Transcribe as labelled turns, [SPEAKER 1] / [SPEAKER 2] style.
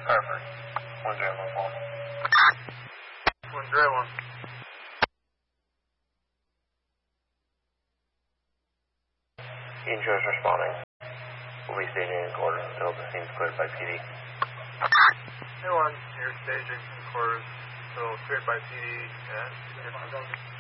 [SPEAKER 1] Harvard. 1014.
[SPEAKER 2] 101.
[SPEAKER 1] Insurance responding. We'll be staging in quarters until the scene's cleared by PD.
[SPEAKER 2] Hey, 1, you're staging in quarters until cleared by PD at